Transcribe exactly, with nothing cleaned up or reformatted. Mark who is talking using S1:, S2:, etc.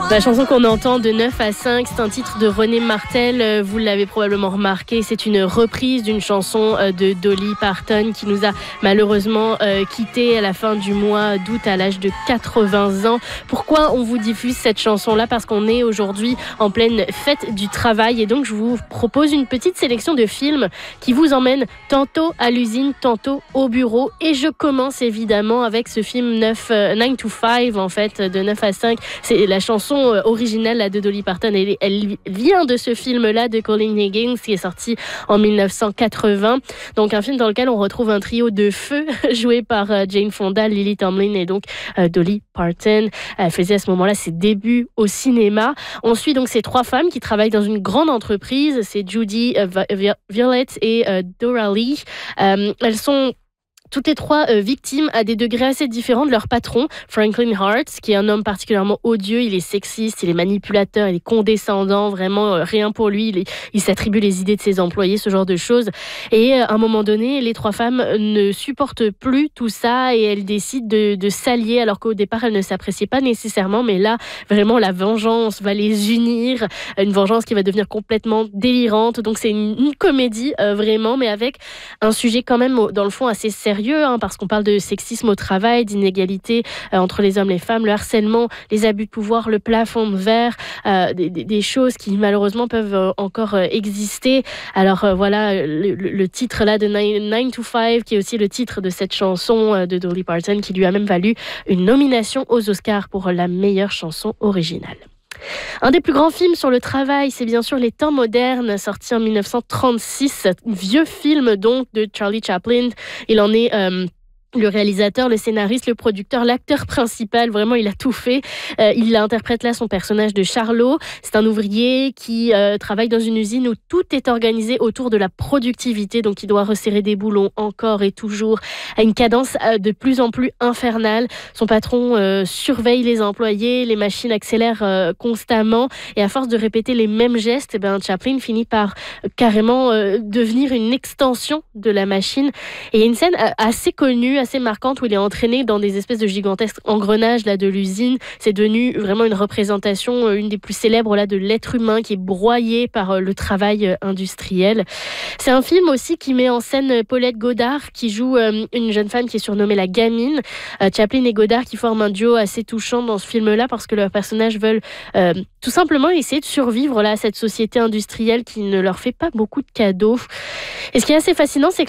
S1: La chanson qu'on entend de neuf à cinq, c'est un titre de René Martel. Vous l'avez probablement remarqué, c'est une reprise d'une chanson de Dolly Parton qui nous a malheureusement euh, quittés à la fin du mois d'août à l'âge de quatre-vingts ans. Pourquoi on vous diffuse cette chanson-là? Parce qu'on est aujourd'hui en pleine fête du travail et donc je vous propose une petite sélection de films qui vous emmènent tantôt à l'usine, tantôt au bureau. Et je commence évidemment avec ce film neuf, euh, nine to five en fait, de neuf à cinq. C'est la chanson originale là, de Dolly Parton. Elle, elle vient de ce film-là de Colin Higgins qui est sorti en dix-neuf cent quatre-vingts. Donc un film dans lequel on retrouve un trio de feu joué par euh, Jane Fonda, Lily Tomlin et donc euh, Dolly Parton. Elle faisait à ce moment-là ses débuts au cinéma. On suit donc ces trois femmes qui travaillent dans une grande entreprise. C'est Judy, euh, Violet et euh, Dora Lee. Euh, elles sont toutes les trois euh, victimes à des degrés assez différents de leur patron, Franklin Hart, qui est un homme particulièrement odieux. Il est sexiste, il est manipulateur, il est condescendant, vraiment euh, rien pour lui. Il, est, il s'attribue les idées de ses employés, ce genre de choses. Et euh, à un moment donné, les trois femmes ne supportent plus tout ça et elles décident de, de s'allier, alors qu'au départ, elles ne s'appréciaient pas nécessairement. Mais là, vraiment, la vengeance va les unir. Une vengeance qui va devenir complètement délirante. Donc, c'est une, une comédie, euh, vraiment, mais avec un sujet quand même, dans le fond, assez sérieux. Hein, parce qu'on parle de sexisme au travail, d'inégalité euh, entre les hommes et les femmes, le harcèlement, les abus de pouvoir, le plafond de verre, euh, des, des, des choses qui malheureusement peuvent euh, encore euh, exister. Alors euh, voilà, le, le titre là de nine to five, qui est aussi le titre de cette chanson euh, de Dolly Parton, qui lui a même valu une nomination aux Oscars pour la meilleure chanson originale. Un des plus grands films sur le travail, c'est bien sûr Les Temps modernes, sorti en dix-neuf cent trente-six, vieux film donc de Charlie Chaplin. Il en est euh, le réalisateur, le scénariste, le producteur, l'acteur principal, vraiment il a tout fait. Euh, il interprète là son personnage de Charlot. C'est un ouvrier qui euh, travaille dans une usine où tout est organisé autour de la productivité, donc il doit resserrer des boulons encore et toujours à une cadence euh, de plus en plus infernale. Son patron euh, surveille les employés, les machines accélèrent euh, constamment et à force de répéter les mêmes gestes, eh ben, Chaplin finit par euh, carrément euh, devenir une extension de la machine. Et il y a une scène euh, assez connue, assez marquante où il est entraîné dans des espèces de gigantesques engrenages là, de l'usine. C'est devenu vraiment une représentation, une des plus célèbres là, de l'être humain qui est broyé par le travail industriel. C'est un film aussi qui met en scène Paulette Goddard qui joue euh, une jeune femme qui est surnommée la gamine. Euh, Chaplin et Goddard qui forment un duo assez touchant dans ce film-là parce que leurs personnages veulent euh, tout simplement essayer de survivre là, à cette société industrielle qui ne leur fait pas beaucoup de cadeaux. Et ce qui est assez fascinant, c'est